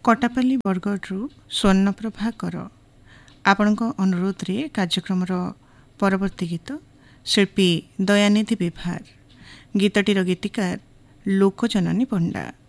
କଟାପାଲି ବରଗଡ଼ରୁ ସ୍ୱର୍ଣ୍ଣପ୍ରଭା କର ଆପଣଙ୍କ ଅନୁରୋଧରେ କାର୍ଯ୍ୟକ୍ରମର ପରବର୍ତ୍ତୀ ଗୀତ ଶିଳ୍ପୀ ଦୟାନିଧି ବିଭାର, ଗୀତଟିର ଗୀତିକାର ଲୋକଜନନୀ ପଣ୍ଡା।